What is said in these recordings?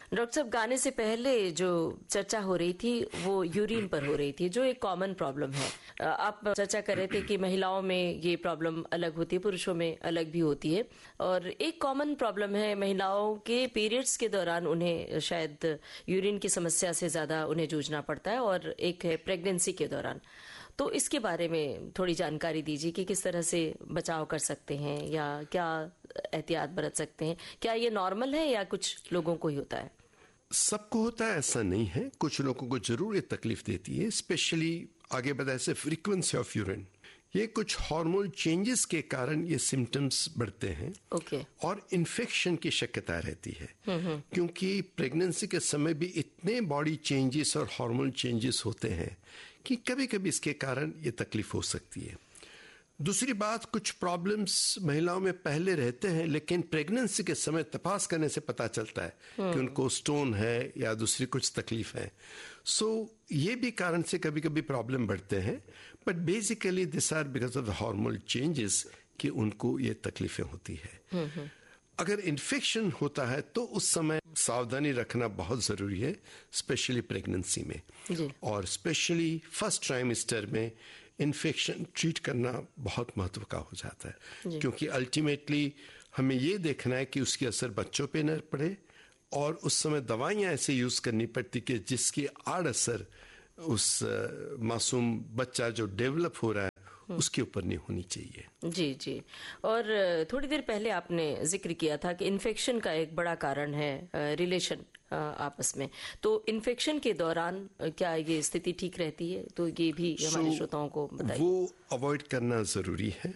Doctor साहब, गाने से पहले जो चर्चा हो रही थी वो यूरिन पर हो रही थी, जो एक कॉमन प्रॉब्लम है। आप चर्चा कर रहे थे कि महिलाओं में ये प्रॉब्लम अलग होती है, पुरुषों में अलग भी होती है। और एक कॉमन प्रॉब्लम है महिलाओं के पीरियड्स के दौरान उन्हें शायद यूरिन की समस्या से ज्यादा उन्हें जूझना पड़ता है, और एक है प्रेगनेंसी के दौरान। तो इसके बारे में थोड़ी जानकारी दीजिए कि किस तरह से बचाव कर सकते हैं या क्या एहतियात बरत सकते हैं। क्या ये नॉर्मल है या कुछ लोगों को ही होता है? सबको होता है ऐसा नहीं है, कुछ लोगों को जरूर ये तकलीफ देती है। स्पेशली आगे बताए से फ्रीक्वेंसी ऑफ यूरिन, ये कुछ हार्मोन चेंजेस के कारण ये सिम्टम्स बढ़ते हैं। ओके। और इन्फेक्शन की शक्यता रहती है, क्योंकि प्रेगनेंसी के समय भी इतने बॉडी चेंजेस और हार्मोन चेंजेस होते हैं कि कभी कभी इसके कारण ये तकलीफ हो सकती है। दूसरी बात, कुछ प्रॉब्लम्स महिलाओं में पहले रहते हैं, लेकिन प्रेगनेंसी के समय तपास करने से पता चलता है कि उनको स्टोन है या दूसरी कुछ तकलीफ है। सो ये भी कारण से कभी कभी प्रॉब्लम बढ़ते हैं, but basically this are because of the hormonal changes कि उनको ये तकलीफें होती है। अगर इन्फेक्शन होता है तो उस समय सावधानी रखना बहुत जरूरी है, स्पेशली प्रेगनेंसी में। और स्पेशली फर्स्ट ट्राइमेस्टर में इन्फेक्शन ट्रीट करना बहुत महत्व का हो जाता है, क्योंकि अल्टीमेटली हमें ये देखना है कि उसकी असर बच्चों पे न पड़े, और उस समय दवाइयां ऐसे यूज करनी पड़ती कि जिसकी आड़ असर उस मासूम बच्चा जो डेवलप हो रहा है उसके ऊपर नहीं होनी चाहिए। जी जी। और थोड़ी देर पहले आपने जिक्र किया था कि इन्फेक्शन का एक बड़ा कारण है रिलेशन आपस में, तो इन्फेक्शन के दौरान क्या ये स्थिति ठीक रहती है? तो ये भी हमारे श्रोताओं को बताइए। वो अवॉइड करना जरूरी है,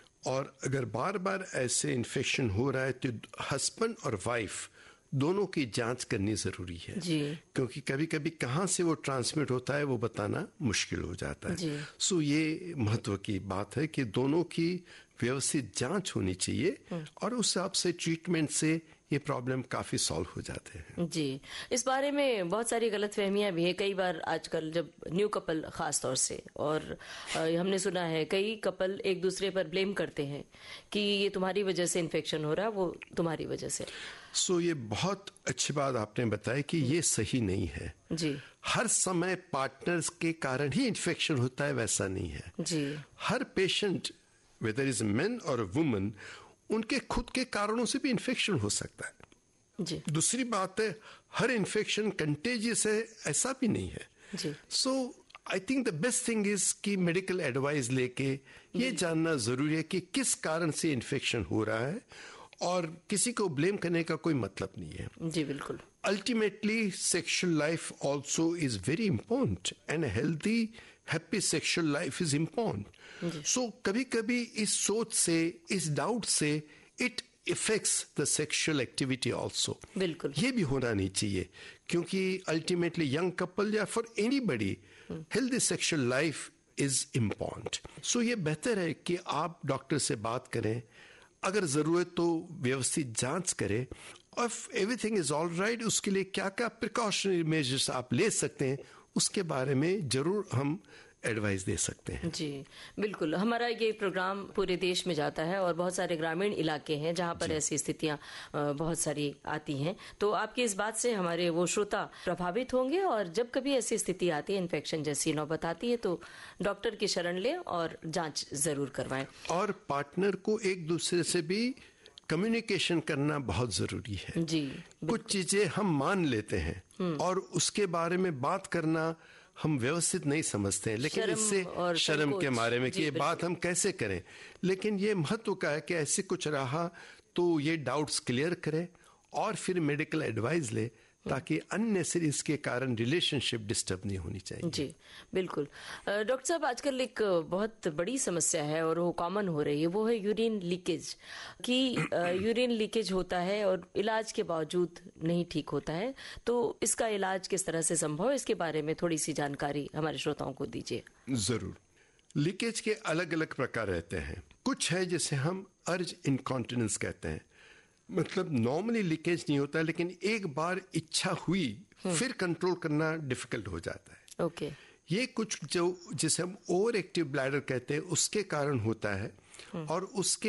और अगर बार बार ऐसे इन्फेक्शन हो रहा है तो हस्बैंड और वाइफ दोनों की जांच करनी जरूरी है जी। क्योंकि कभी कभी कहां से वो ट्रांसमिट होता है वो बताना मुश्किल हो जाता है। सो ये महत्व की बात है कि दोनों की व्यवस्थित जांच होनी चाहिए, और उस हिसाब से ट्रीटमेंट से ये प्रॉब्लम काफी सॉल्व हो जाते हैं। जी, इस बारे में बहुत सारी गलतफहमियां भी है कई बार आजकल, जब न्यू कपल खास तौर से, और हमने सुना है कई कपल एक दूसरे पर ब्लेम करते हैं कि ये तुम्हारी वजह से इन्फेक्शन हो रहा है, वो तुम्हारी वजह से। सो ये बहुत अच्छी बात आपने बताई कि ये सही नहीं है जी। हर समय पार्टनर्स के कारण ही इन्फेक्शन होता है वैसा नहीं है जी। हर पेशेंट वेदर इज मैन और वुमन, उनके खुद के कारणों से भी इन्फेक्शन हो सकता है जी। दूसरी बात है, हर इन्फेक्शन कंटेजियस है ऐसा भी नहीं है जी। सो I think the best thing is कि मेडिकल एडवाइस लेके ये जानना जरूरी है कि किस कारण से इन्फेक्शन हो रहा है, और किसी को ब्लेम करने का कोई मतलब नहीं है। जी बिल्कुल। Ultimately sexual life also is very important, and healthy happy sexual life is important. सो कभी कभी इस सोच से, इस डाउट से it effects the sexual activity also. बिल्कुल, ये भी होना नहीं चाहिए, क्योंकि अल्टीमेटली यंग कपल या for anybody healthy sexual life is important. सो ये बेहतर है कि आप डॉक्टर से बात करें, अगर जरूरत तो व्यवस्थित जांच करें, और एवरीथिंग इज ऑल राइट उसके लिए क्या क्या प्रिकॉशनरी मेजर्स आप ले सकते हैं उसके बारे में जरूर हम एडवाइस दे सकते हैं। जी बिल्कुल, हमारा ये प्रोग्राम पूरे देश में जाता है और बहुत सारे ग्रामीण इलाके हैं जहां पर ऐसी स्थितियां बहुत सारी आती हैं, तो आपकी इस बात से हमारे वो श्रोता प्रभावित होंगे, और जब कभी ऐसी स्थिति आती है, इन्फेक्शन जैसी नौबत आती है, तो डॉक्टर की शरण लें और जांच जरूर करवाएं। और पार्टनर को एक दूसरे से भी कम्युनिकेशन करना बहुत जरूरी है। जी, कुछ चीजें हम मान लेते हैं और उसके बारे में बात करना हम व्यवस्थित नहीं समझते हैं, लेकिन इससे शर्म के मारे में कि ये बात हम कैसे करें, लेकिन ये महत्व का है कि ऐसे कुछ रहा तो ये डाउट्स क्लियर करें और फिर मेडिकल एडवाइस ले, ताकि अननेसेसरी इसके कारण रिलेशनशिप डिस्टर्ब नहीं होनी चाहिए। जी बिल्कुल। डॉक्टर साहब, आजकल एक बहुत बड़ी समस्या है और वो कॉमन हो रही है, वो है यूरिन लीकेज की। यूरिन लीकेज होता है और इलाज के बावजूद नहीं ठीक होता है, तो इसका इलाज किस तरह से संभव है, इसके बारे में थोड़ी सी जानकारी हमारे श्रोताओं को दीजिए। जरूर। लीकेज के अलग अलग प्रकार रहते हैं। कुछ है जिसे हम अर्ज इनकॉन्टिनेंस कहते हैं, मतलब नॉर्मली लीकेज नहीं होता है, लेकिन एक बार इच्छा हुई फिर कंट्रोल करना डिफिकल्ट हो जाता है। ओके। ये कुछ जो जिसे हम ओवर एक्टिव ब्लैडर कहते हैं उसके कारण होता है, और उसके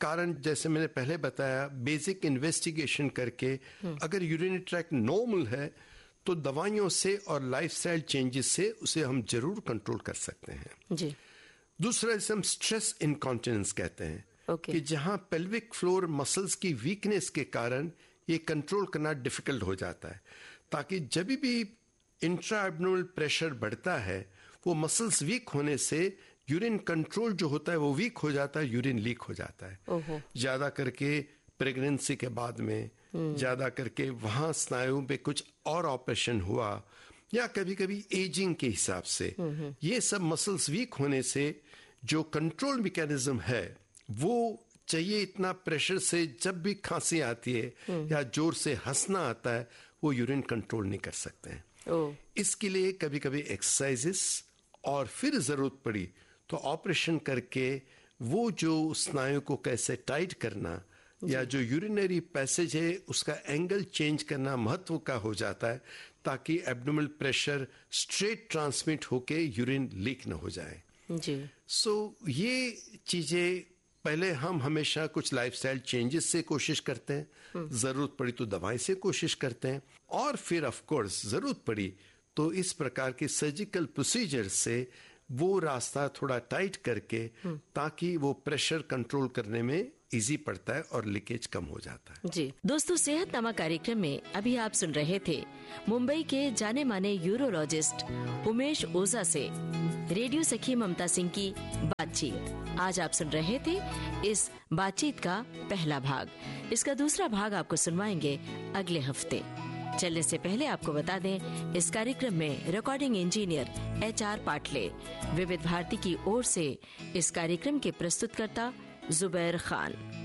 कारण जैसे मैंने पहले बताया, बेसिक इन्वेस्टिगेशन करके अगर यूरिनरी ट्रैक्ट नॉर्मल है तो दवाइयों से और लाइफस्टाइल चेंजेस से उसे हम जरूर कंट्रोल कर सकते हैं जी। दूसरा जिसे हम स्ट्रेस इनकॉन्टिनेंस कहते हैं, Okay. कि जहां पेल्विक फ्लोर मसल्स की वीकनेस के कारण ये कंट्रोल करना डिफिकल्ट हो जाता है, ताकि जब भी इंट्रा एब्डोमिनल प्रेशर बढ़ता है वो मसल्स वीक होने से यूरिन कंट्रोल जो होता है वो वीक हो जाता है, यूरिन लीक हो जाता है। ज्यादा करके प्रेगनेंसी के बाद में, ज्यादा करके वहां स्नायुओं पे कुछ और ऑपरेशन हुआ, या कभी कभी एजिंग के हिसाब से ये सब मसल्स वीक होने से जो कंट्रोल मैकेनिज्म है वो चाहिए इतना प्रेशर से जब भी खांसी आती है या जोर से हंसना आता है वो यूरिन कंट्रोल नहीं कर सकते हैं। इसके लिए कभी कभी एक्सरसाइजेस और फिर जरूरत पड़ी तो ऑपरेशन करके वो जो स्नायु को कैसे टाइट करना या जो यूरिनरी पैसेज है उसका एंगल चेंज करना महत्व का हो जाता है, ताकि एब्डोमिनल प्रेशर स्ट्रेट ट्रांसमिट होके यूरिन लीक न हो जाए जी। ये चीजें पहले हम हमेशा कुछ लाइफस्टाइल चेंजेस से कोशिश करते हैं, जरूरत पड़ी तो दवाई से कोशिश करते हैं, और फिर ऑफ कोर्स जरूरत पड़ी तो इस प्रकार के सर्जिकल प्रोसीजर से वो रास्ता थोड़ा टाइट करके ताकि वो प्रेशर कंट्रोल करने में इजी पड़ता है और लीकेज कम हो जाता है। जी दोस्तों, सेहतनामा कार्यक्रम में अभी आप सुन रहे थे मुंबई के जाने माने यूरोलॉजिस्ट उमेश ओझा से रेडियो सखी ममता सिंह की बातचीत। आज आप सुन रहे थे इस बातचीत का पहला भाग। इसका दूसरा भाग आपको सुनवाएंगे अगले हफ्ते। चलने से पहले आपको बता दें, इस कार्यक्रम में रिकॉर्डिंग इंजीनियर HR पाटले, विविध भारती की ओर से इस कार्यक्रम के प्रस्तुतकर्ता जुबैर खान।